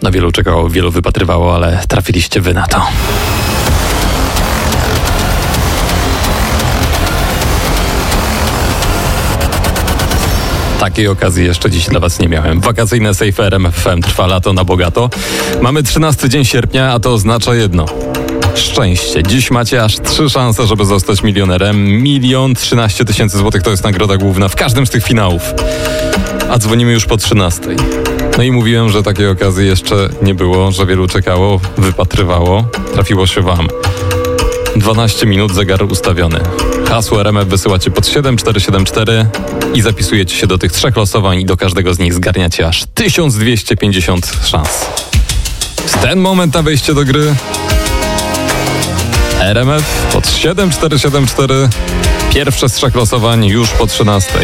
pewno wielu czekało, wielu wypatrywało, ale trafiliście wy na to. Takiej okazji jeszcze dziś dla was nie miałem. Wakacyjne Safe RMF FM trwa lato na bogato. Mamy 13 dzień sierpnia, a to oznacza jedno. Szczęście. Dziś macie aż 3 szanse, żeby zostać milionerem. 1 013 000 złotych to jest nagroda główna w każdym z tych finałów. A dzwonimy już po 13. No i mówiłem, że takiej okazji jeszcze nie było, że wielu czekało, wypatrywało. Trafiło się wam. 12 minut, zegar ustawiony. Hasło RMF wysyłacie pod 7474 i zapisujecie się do tych 3 losowań i do każdego z nich zgarniacie aż 1250 szans. W ten moment na wejście do gry RMF pod 7474. Pierwsze z 3 losowań już po 13.